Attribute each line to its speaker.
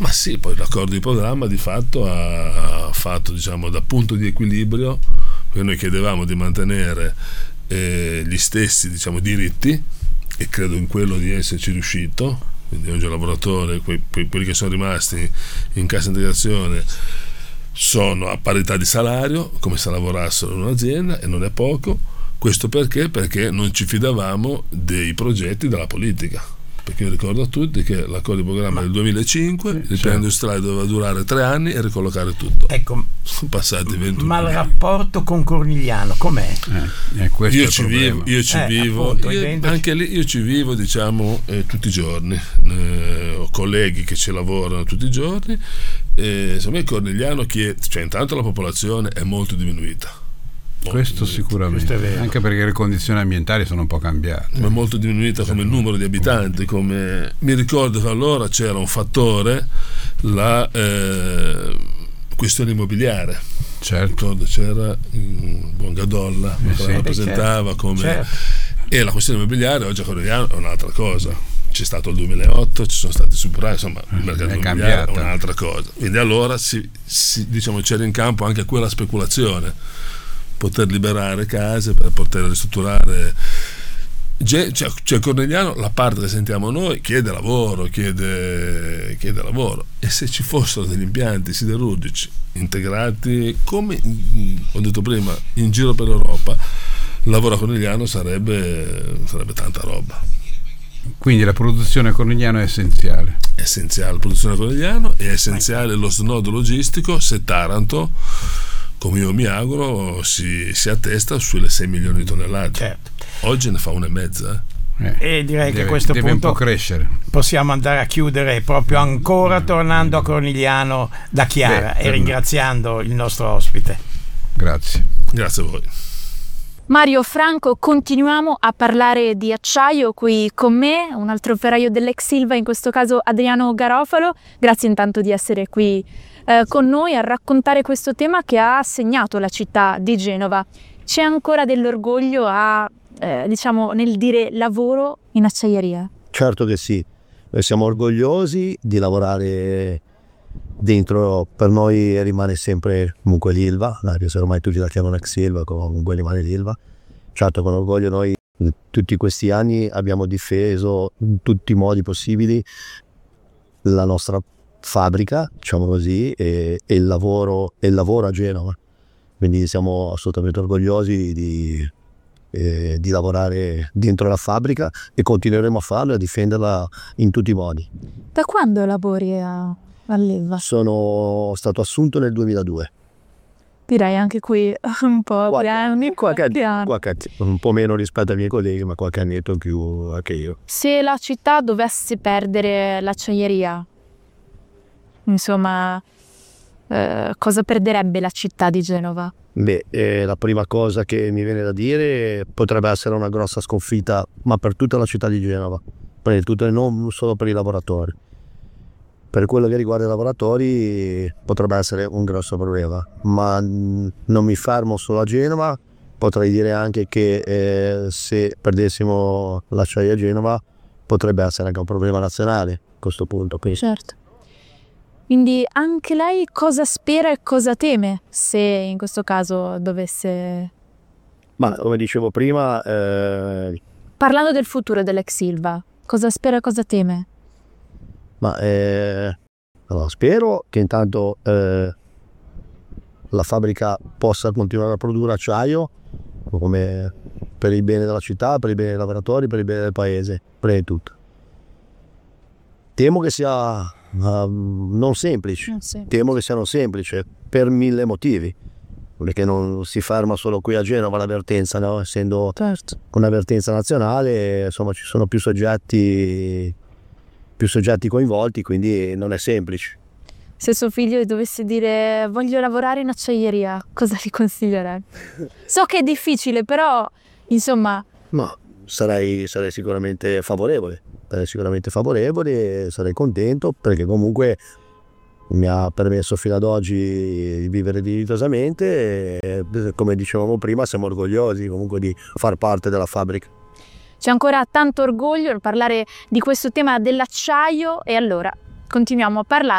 Speaker 1: Ma sì, poi l'accordo di programma di fatto ha fatto, diciamo, da punto di equilibrio, perché noi chiedevamo di mantenere gli stessi, diciamo, diritti, e credo in quello di esserci riuscito. Quindi oggi il lavoratore, quelli che sono rimasti in cassa integrazione sono a parità di salario, come se lavorassero in un'azienda, e non è poco. Questo perché non ci fidavamo dei progetti della politica. Perché io ricordo a tutti che l'accordo di programma del 2005, il piano industriale doveva durare 3 anni e ricollocare tutto.
Speaker 2: Ecco,
Speaker 1: sono passati 21
Speaker 2: ma
Speaker 1: anni.
Speaker 2: il rapporto con Cornigliano com'è?
Speaker 1: Io ci vivo,
Speaker 2: appunto,
Speaker 1: anche lì io ci vivo, diciamo, tutti i giorni. Ho colleghi che ci lavorano tutti i giorni. Secondo me Cornigliano, cioè intanto la popolazione è molto diminuita.
Speaker 3: Questo sicuramente, anche perché le condizioni ambientali sono un po' cambiate.
Speaker 1: Ma è molto diminuita come il numero di abitanti. Come mi ricordo che allora c'era un fattore, la questione immobiliare.
Speaker 3: Certo.
Speaker 1: C'era buon Gadolla che la rappresentava come e la questione immobiliare oggi a Cornigliano è un'altra cosa. C'è stato il 2008, ci sono stati subprime, insomma il mercato immobiliare è un'altra cosa. Quindi allora diciamo c'era in campo anche quella speculazione, poter liberare case per poter ristrutturare. Cioè Cornigliano, la parte che sentiamo noi, chiede lavoro, e se ci fossero degli impianti siderurgici integrati, come ho detto prima, in giro per l'Europa, il lavoro a Cornigliano sarebbe tanta roba.
Speaker 3: Quindi la produzione a Cornigliano è essenziale.
Speaker 1: È essenziale la produzione a Cornigliano, è essenziale lo snodo logistico se Taranto, come io mi auguro, si attesta sulle 6 milioni di tonnellate.
Speaker 2: Certo.
Speaker 1: Oggi ne fa 1,5.
Speaker 2: E direi che a questo punto
Speaker 3: un po' crescere.
Speaker 2: Possiamo andare a chiudere proprio ancora tornando a Cornigliano da Chiara e ringraziando il nostro ospite.
Speaker 3: Grazie
Speaker 1: a voi.
Speaker 4: Mario, Franco, continuiamo a parlare di acciaio qui con me, un altro operaio dell'ex Ilva, in questo caso Adriano Garofalo. Grazie intanto di essere qui con noi a raccontare questo tema che ha segnato la città di Genova. C'è ancora dell'orgoglio diciamo, nel dire lavoro in acciaieria?
Speaker 5: Certo che sì, noi siamo orgogliosi di lavorare dentro, per noi rimane sempre comunque l'Ilva, anche se ormai tutti la chiamano ex Ilva, comunque rimane l'Ilva. Certo, con orgoglio noi tutti questi anni abbiamo difeso in tutti i modi possibili la nostra fabbrica, diciamo così, e il lavoro a Genova, quindi siamo assolutamente orgogliosi di lavorare dentro la fabbrica e continueremo a farlo e a difenderla in tutti i modi.
Speaker 4: Da quando lavori all'Ilva?
Speaker 5: Sono stato assunto nel 2002.
Speaker 4: Direi anche qui un po' di anni.
Speaker 5: Un po' meno rispetto ai miei colleghi, ma qualche annetto in più anche io.
Speaker 4: Se la città dovesse perdere l'acciaieria, insomma, cosa perderebbe la città di Genova?
Speaker 5: La prima cosa che mi viene da dire potrebbe essere una grossa sconfitta, ma per tutta la città di Genova, non solo per i lavoratori. Per quello che riguarda i lavoratori potrebbe essere un grosso problema, ma non mi fermo solo a Genova, potrei dire anche che se perdessimo l'acciaieria a Genova potrebbe essere anche un problema nazionale a questo punto. Quindi.
Speaker 4: Certo. Quindi anche lei cosa spera e cosa teme se in questo caso dovesse...
Speaker 5: Ma come dicevo prima...
Speaker 4: Parlando del futuro dell'ex Ilva, cosa spera e cosa teme?
Speaker 5: Ma allora, spero che intanto la fabbrica possa continuare a produrre acciaio come per il bene della città, per il bene dei lavoratori, per il bene del paese, prima di tutto. Temo che sia non semplice, temo che sia non semplice per 1000 motivi, perché non si ferma solo qui a Genova la vertenza, no? Essendo una vertenza nazionale, insomma ci sono più soggetti coinvolti, quindi non è semplice.
Speaker 4: Se suo figlio dovesse dire voglio lavorare in acciaieria, cosa gli consiglierebbe? So che è difficile, però insomma...
Speaker 5: Ma sarei sicuramente favorevole, e sarei contento, perché comunque mi ha permesso fino ad oggi di vivere dignitosamente e, come dicevamo prima, siamo orgogliosi comunque di far parte della fabbrica.
Speaker 4: C'è ancora tanto orgoglio nel parlare di questo tema dell'acciaio e allora continuiamo a parlare